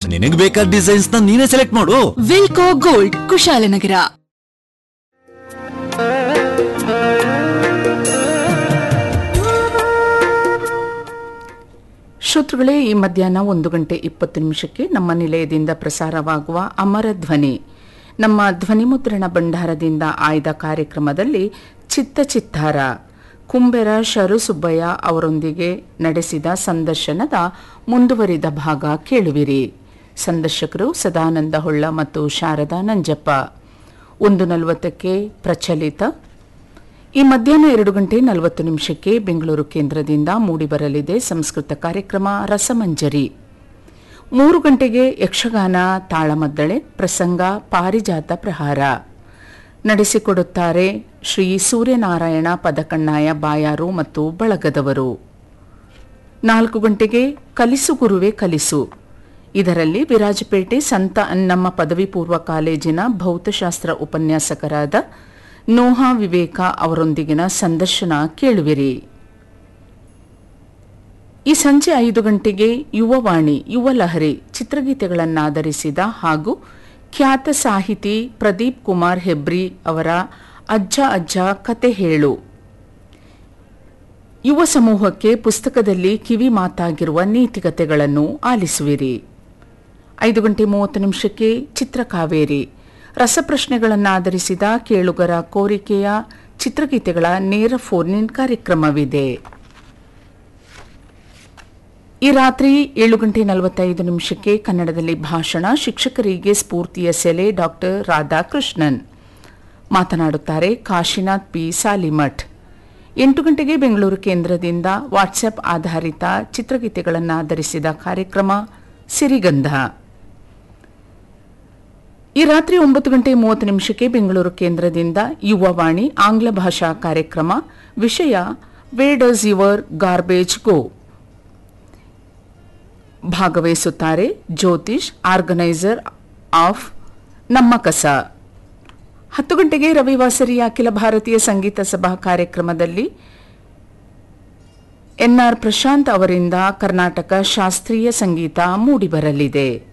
ನಿನಗೆ ಬೇಕಾದ ಡಿಸೈನ್ಸ್ ನ ನೀನೇ ಸೆಲೆಕ್ಟ್ ಮಾಡು. ವಿಲ್ಕೋ ಗೋಲ್ಡ್, ಕುಶಾಲನಗರ. ಶ್ರೋತೃಗಳೇ, ಈ ಮಧ್ಯಾಹ್ನ 1:20 ನಮ್ಮ ನಿಲಯದಿಂದ ಪ್ರಸಾರವಾಗುವ ಅಮರ ಧ್ವನಿ, ನಮ್ಮ ಧ್ವನಿಮುದ್ರಣ ಭಂಡಾರದಿಂದ ಆಯ್ದ ಕಾರ್ಯಕ್ರಮದಲ್ಲಿ ಚಿತ್ತಾರ ಕುಂಬೆರ ಶರುಸುಬ್ಬಯ್ಯ ಅವರೊಂದಿಗೆ ನಡೆಸಿದ ಸಂದರ್ಶನದ ಮುಂದುವರಿದ ಭಾಗ ಕೇಳುವಿರಿ. ಸಂದರ್ಶಕರು ಸದಾನಂದ ಹೊಳ್ಳ ಮತ್ತು ಶಾರದಾ ನಂಜಪ್ಪ. 1:40 ಪ್ರಚಲಿತ. ಈ ಮಧ್ಯಾಹ್ನ 2:40 ಬೆಂಗಳೂರು ಕೇಂದ್ರದಿಂದ ಮೂಡಿಬರಲಿದೆ ಸಂಸ್ಕೃತ ಕಾರ್ಯಕ್ರಮ ರಸಮಂಜರಿ. 3 ಗಂಟೆಗೆ ಯಕ್ಷಗಾನ ತಾಳಮದ್ದಳೆ, ಪ್ರಸಂಗ ಪಾರಿಜಾತ ಪ್ರಹಾರ. ನಡೆಸಿಕೊಡುತ್ತಾರೆ ಶ್ರೀ ಸೂರ್ಯನಾರಾಯಣ ಪದಕಣ್ಣಾಯ ಬಾಯಾರು ಮತ್ತು ಬಳಗದವರು. 4 ಗಂಟೆಗೆ ಕಲಿಸು ಗುರುವೆ ಕಲಿಸು. ಇದರಲ್ಲಿ ವಿರಾಜಪೇಟೆ ಸಂತ ಅನ್ನಮ್ಮ ಪದವಿ ಪೂರ್ವ ಕಾಲೇಜಿನ ಭೌತಶಾಸ್ತ್ರ ಉಪನ್ಯಾಸಕರಾದ ನೋಹಾ ವಿವೇಕ ಅವರೊಂದಿಗಿನ ಸಂದರ್ಶನ ಕೇಳುವಿರಿ. ಈ ಸಂಜೆ 5 ಗಂಟೆಗೆ ಯುವವಾಣಿ ಯುವಲಹರಿ ಚಿತ್ರಗೀತೆಗಳನ್ನಾಧರಿಸಿದ ಹಾಗೂ ಖ್ಯಾತ ಸಾಹಿತಿ ಪ್ರದೀಪ್ ಕುಮಾರ್ ಹೆಬ್ರಿ ಅವರ ಅಜ್ಜ ಅಜ್ಜ ಕತೆ ಹೇಳು. ಯುವ ಸಮೂಹಕ್ಕೆ ಪುಸ್ತಕದಲ್ಲಿ ಕಿವಿ ಮಾತಾಗಿರುವ ನೀತಿಕತೆಗಳನ್ನು ಆಲಿಸುವಿರಿ. 5:30 ಚಿತ್ರಕಾವೇರಿ ರಸಪ್ರಶ್ನೆಗಳನ್ನಾಧರಿಸಿದ ಕೇಳುಗರ ಕೋರಿಕೆಯ ಚಿತ್ರಗೀತೆಗಳ ನೇರ ಫೋನ್ ಇನ್ ಕಾರ್ಯಕ್ರಮವಿದೆ. ಈ ರಾತ್ರಿ 7:45 ಕನ್ನಡದಲ್ಲಿ ಭಾಷಣ, ಶಿಕ್ಷಕರಿಗೆ ಸ್ಫೂರ್ತಿಯ ಸೆಲೆ ಡಾಕ್ಟರ್ ರಾಧಾಕೃಷ್ಣನ್. ಮಾತನಾಡುತ್ತಾರೆ ಕಾಶಿನಾಥ್ ಪಿ ಸಾಲಿಮಠ್. 8 ಗಂಟೆಗೆ ಬೆಂಗಳೂರು ಕೇಂದ್ರದಿಂದ ವಾಟ್ಸ್ಆಪ್ ಆಧಾರಿತ ಚಿತ್ರಗೀತೆಗಳನ್ನಾಧರಿಸಿದ ಕಾರ್ಯಕ್ರಮ ಸಿರಿಗಂಧ. ಈ ರಾತ್ರಿ 9:30 ಬೆಂಗಳೂರು ಕೇಂದ್ರದಿಂದ ಯುವವಾಣಿ ಆಂಗ್ಲ ಭಾಷಾ ಕಾರ್ಯಕ್ರಮ. ವಿಷಯ ವೇರ್ ಡಸ್ ಯುವರ್ ಗಾರ್ಬೇಜ್ ಗೋ. ಭಾಗವಹಿಸುತ್ತಾರೆ ಜ್ಯೋತಿಷ್, ಆರ್ಗನೈಸರ್ ಆಫ್ ನಮ್ಮ ಕಸ. 10 ಗಂಟೆಗೆ ರವಿವಾಸರಿಯ ಅಖಿಲ ಭಾರತೀಯ ಸಂಗೀತ ಸಭಾ ಕಾರ್ಯಕ್ರಮದಲ್ಲಿ ಎನ್ಆರ್ ಪ್ರಶಾಂತ್ ಅವರಿಂದ ಕರ್ನಾಟಕ ಶಾಸ್ತ್ರೀಯ ಸಂಗೀತ ಮೂಡಿಬರಲಿದೆ.